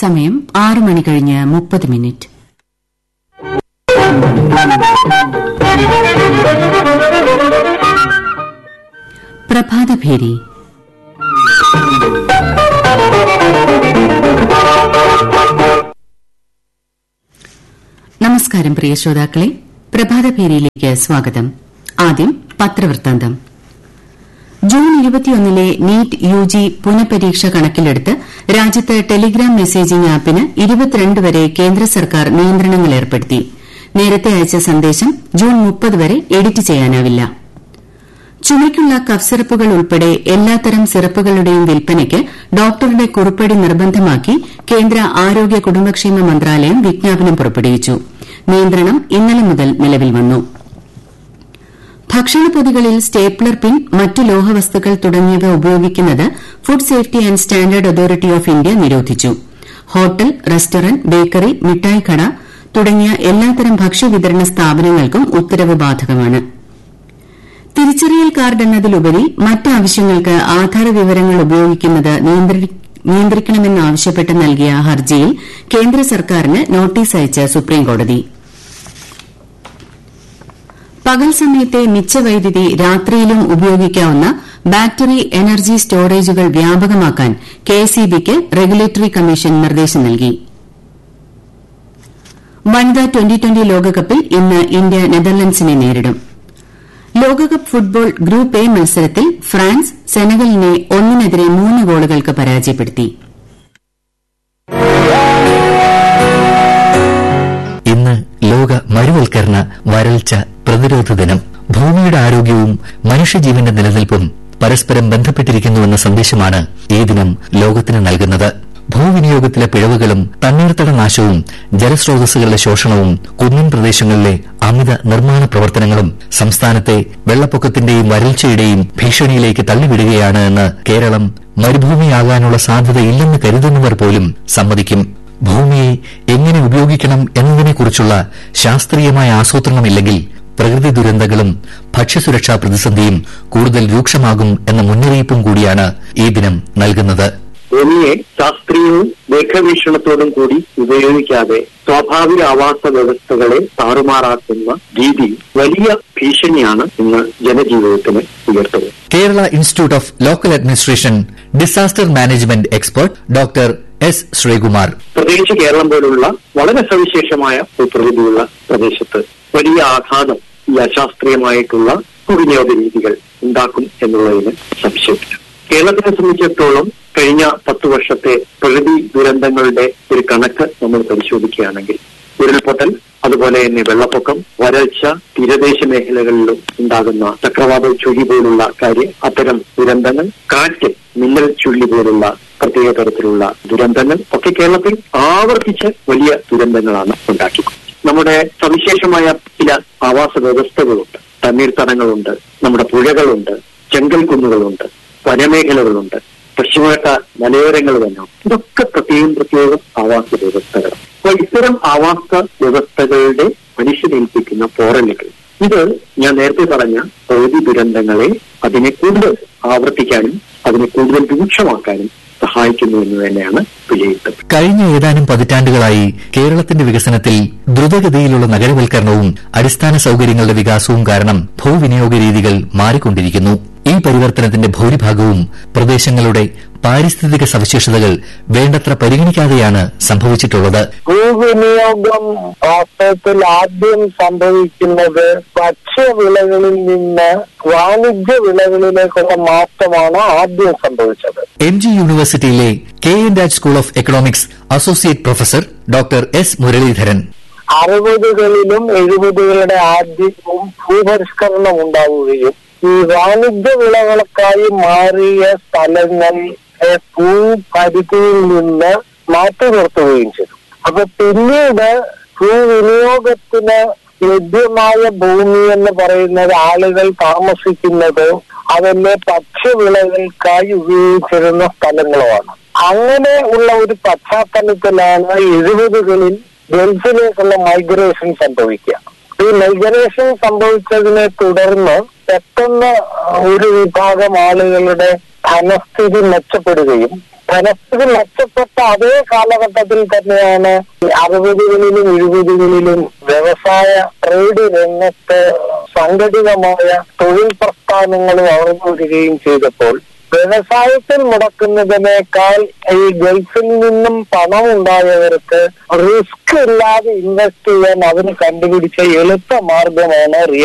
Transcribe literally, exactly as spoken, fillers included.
സമയം ആറ് മണി കഴിഞ്ഞ് മുപ്പത് മിനിറ്റ്. പ്രഭാതഭേരി. നമസ്കാരം പ്രിയ ശ്രോതാക്കളെ, പ്രഭാതഭേരിയിലേക്ക് സ്വാഗതം. ആദ്യം പത്രവൃത്താന്തം. ജൂൺ ഇരുപത്തിയൊന്നിലെ നീറ്റ് യുജി പുനഃപരീക്ഷ കണക്കിലെടുത്ത് രാജ്യത്ത് ടെലിഗ്രാം മെസ്സേജിംഗ് ആപ്പിന് ഇരുപത്തിരണ്ട് വരെ കേന്ദ്ര സർക്കാർ നിയന്ത്രണങ്ങൾ ഏർപ്പെടുത്തി. നേരത്തെ അയച്ച സന്ദേശം ജൂൺ മുപ്പത് വരെ എഡിറ്റ് ചെയ്യാനാവില്ല. ചുമയ്ക്കുള്ള കഫ് സിറപ്പുകൾ ഉൾപ്പെടെ എല്ലാത്തരം സിറപ്പുകളുടെയും വിൽപ്പനയ്ക്ക് ഡോക്ടറുടെ കുറിപ്പടി നിർബന്ധമാക്കി കേന്ദ്ര ആരോഗ്യ കുടുംബക്ഷേമ മന്ത്രാലയം വിജ്ഞാപനം പുറപ്പെടുവിച്ചു. നിയന്ത്രണം ഇന്നലെ മുതൽ നിലവിൽ വന്നു. ഭക്ഷണപ്പൊതികളിൽ സ്റ്റേപ്ലർ പിൻ, മറ്റ് ലോഹവസ്തുക്കൾ തുടങ്ങിയവ ഉപയോഗിക്കുന്നത് food safety and standard authority of India നിരോധിച്ചു. ഹോട്ടൽ, റെസ്റ്റോറന്റ്, ബേക്കറി, മിഠായിക്കട തുടങ്ങിയ എല്ലാത്തരം ഭക്ഷ്യവിതരണ സ്ഥാപനങ്ങൾക്കും ഉത്തരവ് ബാധകമാണ്. തിരിച്ചറിയൽ കാർഡ് എന്നതിലുപരി മറ്റാവശ്യങ്ങൾക്ക് ആധാർ വിവരങ്ങൾ ഉപയോഗിക്കുന്നത് നിയന്ത്രിക്കണമെന്നാവശ്യപ്പെട്ട് നൽകിയ ഹർജിയിൽ കേന്ദ്ര സർക്കാരിന് നോട്ടീസ് അയച്ച് സുപ്രീംകോടതി. പകൽ സമയത്തെ മിച്ചവൈദ്യുതി രാത്രിയിലും ഉപയോഗിക്കാവുന്ന ബാറ്ററി എനർജി സ്റ്റോറേജുകൾ വ്യാപകമാക്കാൻ കെഎസ്ഇബിക്ക് റെഗുലേറ്ററി കമ്മീഷൻ നിർദ്ദേശം നൽകി. വനിതാ ട്വന്റി ട്വന്റി ലോകകപ്പിൽ ഇന്ന് ഇന്ത്യ നെതർലൻഡ്സിനെ നേരിടും. ലോകകപ്പ് ഫുട്ബോൾ ഗ്രൂപ്പ് എ മത്സരത്തിൽ ഫ്രാൻസ് സെനഗലിനെ ഒന്നിനെതിരെ മൂന്ന് ഗോളുകൾക്ക് പരാജയപ്പെടുത്തി. ഇന്ന് ലോക മരുവൽക്കരണ വരൾച്ച പ്രതിരോധ ദിനം. ഭൂമിയുടെ ആരോഗ്യവും മനുഷ്യജീവന്റെ നിലനിൽപ്പും പരസ്പരം ബന്ധപ്പെട്ടിരിക്കുന്നുവെന്ന സന്ദേശമാണ് ഈ ദിനം ലോകത്തിന് നൽകുന്നത്. ഭൂവിനിയോഗത്തിലെ പിഴവുകളും തണ്ണീർത്തട നാശവും ജലസ്രോതസ്സുകളുടെ ശോഷണവും കുന്നിൻ പ്രദേശങ്ങളിലെ അമിത നിർമ്മാണ പ്രവർത്തനങ്ങളും സംസ്ഥാനത്തെ വെള്ളപ്പൊക്കത്തിന്റെയും വരൾച്ചയുടെയും ഭീഷണിയിലേക്ക് തള്ളിവിടുകയാണ് എന്ന് കേരളം മരുഭൂമിയാകാനുള്ള സാധ്യതയില്ലെന്ന് കരുതുന്നവർ പോലും സമ്മതിക്കും. ഭൂമിയെ എങ്ങനെ ഉപയോഗിക്കണം എന്നതിനെക്കുറിച്ചുള്ള ശാസ്ത്രീയമായ ആസൂത്രണമില്ലെങ്കിൽ പ്രകൃതി ദുരന്തങ്ങളും ഭക്ഷ്യസുരക്ഷാ പ്രതിസന്ധിയും കൂടുതൽ രൂക്ഷമാകും എന്ന മുന്നറിയിപ്പും കൂടിയാണ് ഈ ദിനം നൽകുന്നത്. ഭൂമിയെ ശാസ്ത്രീയവും ദീർഘവീക്ഷണത്തോടും കൂടി ഉപയോഗിക്കാതെ സ്വാഭാവിക ആവാസ വ്യവസ്ഥകളെ താറുമാറാക്കുന്ന രീതി വലിയ ഭീഷണിയാണ് ഇന്ന് ജനജീവിതത്തിന് ഉയർത്തുന്നത്. Kerala institute of local administration disaster management expert doctor S Sreekumar. പ്രത്യേകിച്ച് കേരളം പോലുള്ള വളരെ സവിശേഷമായ ഭൂപ്രകൃതിയുള്ള പ്രദേശത്ത് വലിയ ആഘാതം ഈ അശാസ്ത്രീയമായിട്ടുള്ള ഭൂവിനിയോഗ രീതികൾ ഉണ്ടാക്കും എന്നുള്ളതിന് സംശയമില്ല. കേരളത്തിനെ സംബന്ധിച്ചിടത്തോളം കഴിഞ്ഞ പത്തു വർഷത്തെ പ്രകൃതി ദുരന്തങ്ങളുടെ ഒരു കണക്ക് നമ്മൾ പരിശോധിക്കുകയാണെങ്കിൽ ഉരുൾപൊട്ടൽ, അതുപോലെ തന്നെ വെള്ളപ്പൊക്കം, വരൾച്ച, തീരദേശ മേഖലകളിലും ഉണ്ടാകുന്ന ചക്രവാത ചുഴി പോലുള്ള കാര്യം അത്തരം ദുരന്തങ്ങൾ, കാറ്റ്, മിന്നൽ ചുഴി പോലുള്ള പ്രത്യേക തരത്തിലുള്ള ദുരന്തങ്ങൾ ഒക്കെ കേരളത്തിൽ ആവർത്തിച്ച് വലിയ ദുരന്തങ്ങളാണ് ഉണ്ടാക്കിയത്. നമ്മുടെ സവിശേഷമായ ചില ആവാസ വ്യവസ്ഥകളുണ്ട്, തണ്ണീർത്തടങ്ങളുണ്ട്, നമ്മുടെ പുഴകളുണ്ട്, ചെങ്കൽ കുന്നുകളുണ്ട്, വനമേഖലകളുണ്ട്, പശ്ചിമഘട്ട മലയോരങ്ങൾ തന്നെ, ഇതൊക്കെ പ്രത്യേകം പ്രത്യേകം ആവാസ വ്യവസ്ഥകൾ. അപ്പൊ ഇത്തരം ആവാസ വ്യവസ്ഥകളുടെ മനുഷ്യനേൽപ്പിക്കുന്ന പോറലുകൾ, ഇത് ഞാൻ നേരത്തെ പറഞ്ഞ പ്രകൃതി ദുരന്തങ്ങളെ അതിനെ കൂടുതൽ ആവർത്തിക്കാനും അതിനെ കൂടുതൽ രൂക്ഷമാക്കാനും സഹായിക്കുന്നു എന്ന് തന്നെയാണ് വിലയിരുത്തൽ. കഴിഞ്ഞ ഏതാനും പതിറ്റാണ്ടുകളായി കേരളത്തിന്റെ വികസനത്തിൽ ദ്രുതഗതിയിലുള്ള നഗരവൽക്കരണവും അടിസ്ഥാന സൌകര്യങ്ങളുടെ വികാസവും കാരണം ഭൂവിനിയോഗ രീതികൾ മാറിക്കൊണ്ടിരിക്കുന്നു. ഈ പരിവർത്തനത്തിന്റെ ഭൂരിഭാഗവും പ്രദേശങ്ങളുടെ പാരിസ്ഥിതിക സവിശേഷതകൾ വേണ്ടത്ര പരിഗണിക്കാതെയാണ് സംഭവിച്ചിട്ടുള്ളത്. ഭൂവിനിയോഗം വാസ്തവത്തിൽ ആദ്യം സംഭവിക്കുന്നത് ഭക്ഷ്യവിളകളിൽ നിന്ന് വാണിജ്യ വിളകളിലേക്കുള്ള മാറ്റമാണ് ആദ്യം സംഭവിച്ചത്. എം ജി യൂണിവേഴ്സിറ്റിയിലെ K N Raj school of economics associate professor doctor S Muraleedharan. അറുപതുകളിലും എഴുപതുകളുടെ ആദ്യവും ഭൂപരിഷ്കരണം ഉണ്ടാവുകയും ഈ വാണിജ്യ വിളകൾക്കായി മാറിയ സ്ഥലങ്ങൾ ഭൂപരിധിയിൽ നിന്ന് മാറ്റി നിർത്തുകയും ചെയ്തു. അപ്പൊ പിന്നീട് ഭൂവിനിയോഗത്തിന് ലഭ്യമായ ഭൂമി എന്ന് പറയുന്നത് ആളുകൾ താമസിക്കുന്നത് അതിലെ ഭക്ഷ്യവിളകൾക്കായി ഉപയോഗിച്ചിരുന്ന സ്ഥലങ്ങളുമാണ്. അങ്ങനെ ഉള്ള ഒരു പശ്ചാത്തലത്തിലാണ് എഴുപതുകളിൽ ഗൾഫിലേക്കുള്ള മൈഗ്രേഷൻ സംഭവിക്കുക. ഈ മൈഗ്രേഷൻ സംഭവിച്ചതിനെ തുടർന്ന് പെട്ടെന്ന് ഒരു വിഭാഗം ആളുകളുടെ ധനസ്ഥിതി മെച്ചപ്പെടുകയും ധനസ്ഥിതി മെച്ചപ്പെട്ട അതേ കാലഘട്ടത്തിൽ തന്നെയാണ് അറുപതുകളിലും എഴുപതുകളിലും വ്യവസായ ട്രേഡ് രംഗത്ത് സംഘടിതമായ തൊഴിൽ പ്രസ്ഥാനങ്ങൾ വളർന്നു വരികയും ചെയ്തപ്പോൾ വ്യവസായത്തിൽ മുടക്കുന്നതിനേക്കാൾ ഈ ഗൾഫിൽ നിന്നും പണം ഉണ്ടായവർക്ക് റിസ്ക് ഇല്ലാതെ ഇൻവെസ്റ്റ് ചെയ്യാൻ അവർ കണ്ടുപിടിച്ച എളുപ്പ മാർഗമാണ് റിയൽ